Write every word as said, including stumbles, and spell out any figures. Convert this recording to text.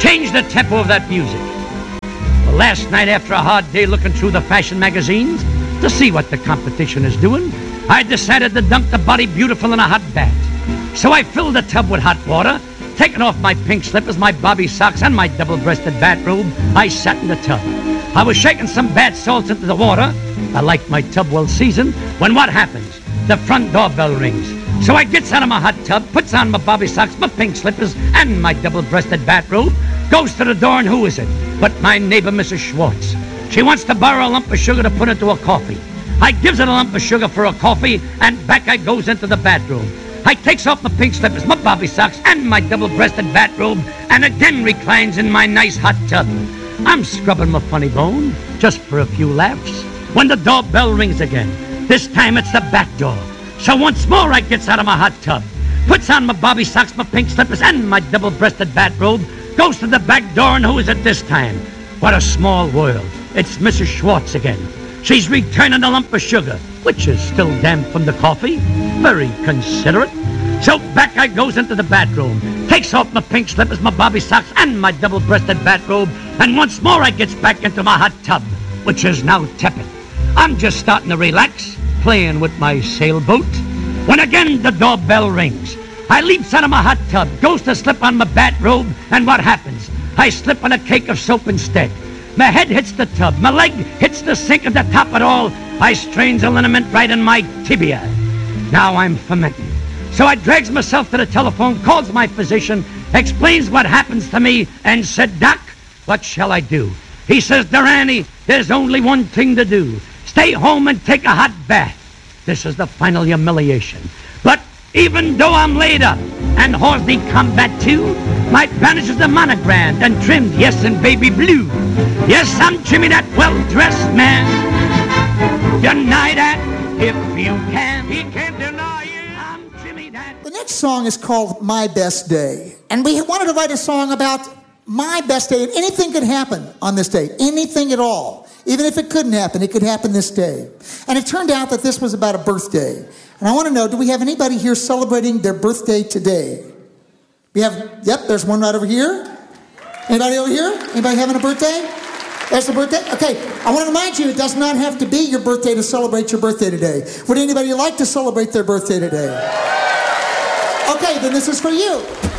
Change the tempo of that music. Well, last night, after a hard day looking through the fashion magazines to see what the competition is doing, I decided to dunk the Body Beautiful in a hot bath. So I filled the tub with hot water, taking off my pink slippers, my bobby socks, and my double-breasted bathrobe. I sat in the tub. I was shaking some bath salts into the water. I liked my tub well seasoned, when what happens? The front doorbell rings. So I gets out of my hot tub, puts on my bobby socks, my pink slippers, and my double-breasted bathrobe, goes to the door, and who is it but my neighbor, Missus Schwartz. She wants to borrow a lump of sugar to put into a coffee. I gives her a lump of sugar for a coffee, and back I goes into the bathroom. I takes off my pink slippers, my bobby socks, and my double-breasted bathrobe, and again reclines in my nice hot tub. I'm scrubbing my funny bone, just for a few laughs, when the doorbell rings again. This time it's the back door. So once more I gets out of my hot tub, puts on my bobby socks, my pink slippers, and my double-breasted bathrobe, goes to the back door, and who is it this time? What a small world. It's Missus Schwartz again. She's returning a lump of sugar, which is still damp from the coffee. Very considerate. So back I goes into the bathroom, takes off my pink slippers, my bobby socks, and my double-breasted bathrobe, and once more I gets back into my hot tub, which is now tepid. I'm just starting to relax, playing with my sailboat, when again the doorbell rings. I leaps out of my hot tub, goes to slip on my bathrobe, and what happens? I slip on a cake of soap instead. My head hits the tub, my leg hits the sink, at the top of it all, I strains a liniment right in my tibia. Now I'm fermenting. So I drags myself to the telephone, calls my physician, explains what happens to me, and said, "Doc, what shall I do?" He says, "Durante, there's only one thing to do. Stay home and take a hot bath." This is the final humiliation. But even though I'm laid up and Horsley combat too, my bandages are monogrammed and trimmed, yes, in baby blue. Yes, I'm Jimmy, that well-dressed man. Deny that if you can. He can't deny it. I'm Jimmy, that... The next song is called My Best Day. And we wanted to write a song about my best day. And anything could happen on this day. Anything at all. Even if it couldn't happen, it could happen this day. And it turned out that this was about a birthday. And I want to know, do we have anybody here celebrating their birthday today? We have, yep, there's one right over here. Anybody over here? Anybody having a birthday? That's the birthday? Okay, I want to remind you, it does not have to be your birthday to celebrate your birthday today. Would anybody like to celebrate their birthday today? Okay, then this is for you.